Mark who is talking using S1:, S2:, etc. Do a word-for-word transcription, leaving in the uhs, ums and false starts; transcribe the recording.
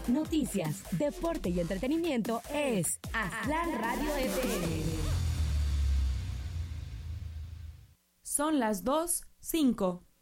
S1: Noticias, deporte y entretenimiento es Aztlán Radio F M.
S2: Son las dos cinco.